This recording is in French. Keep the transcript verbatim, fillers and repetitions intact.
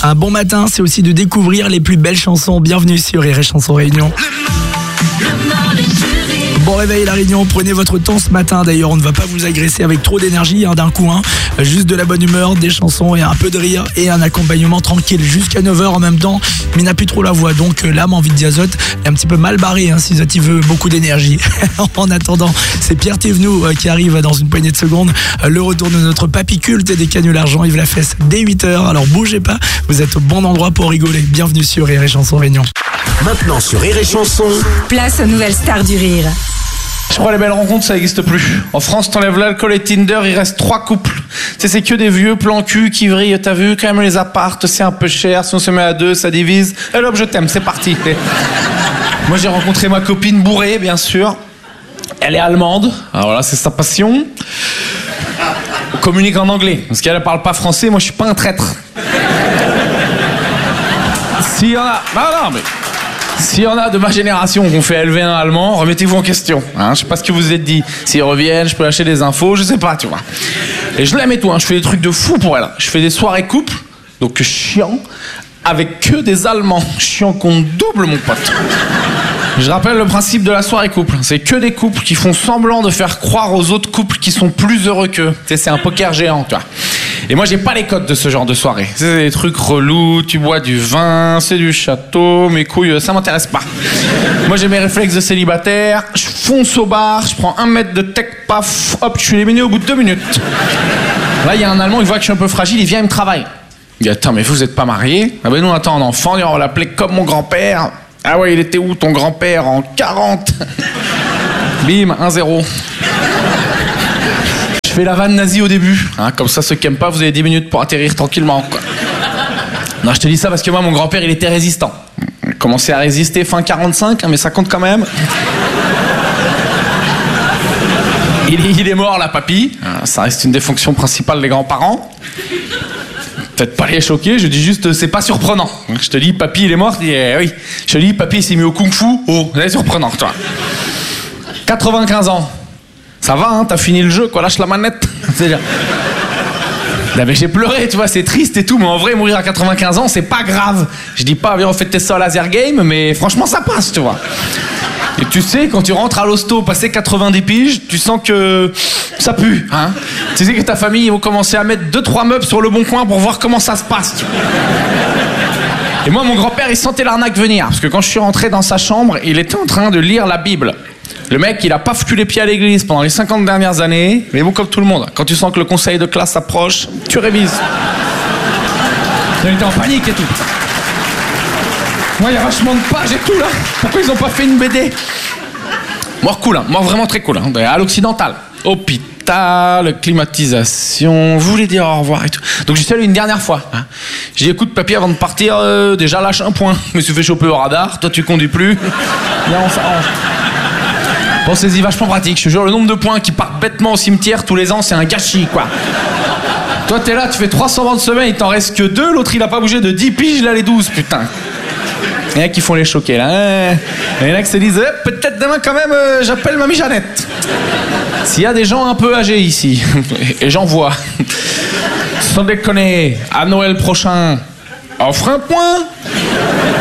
Un bon matin, c'est aussi de découvrir les plus belles chansons. Bienvenue sur Rire et Chanson Réunion. Bon réveil la Réunion, prenez votre temps ce matin. D'ailleurs, on ne va pas vous agresser avec trop d'énergie hein, d'un coup. Hein. Juste de la bonne humeur, des chansons et un peu de rire et un accompagnement tranquille jusqu'à neuf heures en même temps. Mais il n'a plus trop la voix, donc l'âme envie de diazote est un petit peu mal barrée hein, si Zati veut beaucoup d'énergie. En attendant, c'est Pierre Thévenoud euh, qui arrive dans une poignée de secondes. Euh, le retour de notre papy culte et des canulars argent, Yves Lafesse, dès huit heures. Alors bougez pas, vous êtes au bon endroit pour rigoler. Bienvenue sur Rire et Chanson Réunion. Maintenant sur Rire et Chanson. Place aux nouvelles stars du rire. Je crois que les belles rencontres, ça n'existe plus. En France, t'enlèves l'alcool et Tinder, il reste trois couples. Tu sais, c'est que des vieux plans cul qui vrillent. T'as vu, quand même, les appartes, c'est un peu cher. Si on se met à deux, ça divise. Et hop, je t'aime, c'est parti. Moi, j'ai rencontré ma copine bourrée, bien sûr. Elle est allemande. Alors là, c'est sa passion. On communique en anglais. Parce qu'elle ne parle pas français, moi, je suis pas un traître. S'il y en a... Non, non, mais... S'il y en a de ma génération qu'on fait élever un allemand, remettez-vous en question. Hein, je sais pas ce que vous vous êtes dit. S'ils reviennent, je peux lâcher des infos, je sais pas, tu vois. Et je l'aime et tout, hein, je fais des trucs de fou pour elle. Je fais des soirées couples, donc chiant, avec que des Allemands. Chiant qu'on double, mon pote. Je rappelle le principe de la soirée couple. C'est que des couples qui font semblant de faire croire aux autres couples qui sont plus heureux qu'eux. Tu sais, c'est un poker géant, tu vois. Et moi, j'ai pas les codes de ce genre de soirée. C'est des trucs relous, tu bois du vin, c'est du château, mes couilles, ça m'intéresse pas. Moi, j'ai mes réflexes de célibataire, je fonce au bar, je prends un mètre de tech, paf, hop, je suis éliminé au bout de deux minutes. Là, il y a un Allemand, il voit que je suis un peu fragile, il vient, il me travaille. Il dit, attends, mais vous êtes pas mariés? Ah ben nous, on attend un enfant, on l'appelait comme mon grand-père. Ah ouais, il était où ton grand-père? En quarante. Bim, un zéro. Je fais la vanne nazie au début, hein, comme ça ceux qui aiment pas, vous avez dix minutes pour atterrir tranquillement, quoi. Non, je te dis ça parce que moi, mon grand-père, il était résistant. Il commençait à résister fin quarante-cinq, hein, mais ça compte quand même. Il est, il est mort, là, papy. Ça reste une des fonctions principales des grands-parents. Peut-être pas les choquer, je dis juste, c'est pas surprenant. Je te dis, papy, il est mort, je dis, eh oui. Je te dis, papy, il s'est mis au kung-fu. Oh, c'est surprenant, toi. quatre-vingt-quinze ans. Ça va, hein, t'as fini le jeu, quoi, lâche la manette. C'est-à-dire... Là, mais j'ai pleuré, tu vois, c'est triste et tout, mais en vrai, mourir à quatre-vingt-quinze ans, c'est pas grave. Je dis pas, viens, on fait tester ça au laser game, mais franchement, ça passe, tu vois. Et tu sais, quand tu rentres à l'hosto, passé quatre-vingt-dix piges, tu sens que ça pue, hein. Tu sais que ta famille, ils vont commencer à mettre deux trois meubles sur le bon coin pour voir comment ça se passe, tu vois. Et moi, mon grand-père, il sentait l'arnaque venir, parce que quand je suis rentré dans sa chambre, il était en train de lire la Bible. Le mec, il a pas foutu les pieds à l'église pendant les cinquante dernières années, mais bon, comme tout le monde, quand tu sens que le conseil de classe approche, tu révises. Il était en panique et tout. Moi, il y a vachement de pages et tout, là. Pourquoi ils ont pas fait une B D? Mort cool, hein. Mort vraiment très cool, hein. À l'occidental. Hôpital, climatisation, vous voulez dire au revoir et tout. Donc, je suis allé une dernière fois. Hein. J'ai dit, écoute, papy, avant de partir, euh, déjà lâche un point. Je me suis fait choper au radar, toi, tu conduis plus. Là, on s'arrange. Bon, c'est vachement pratique. Je te jure, le nombre de points qui partent bêtement au cimetière tous les ans, c'est un gâchis, quoi. Toi, t'es là, tu fais trois cent vingt semaines, il t'en reste que deux. L'autre, il a pas bougé de dix piges, il a les douze, putain. Il y en a qui font les choquer, là. Il y en a qui se disent, eh, peut-être demain, quand même, euh, j'appelle Mamie Jeannette. S'il y a des gens un peu âgés ici, et j'en vois, sans déconner, à Noël prochain, offre un point.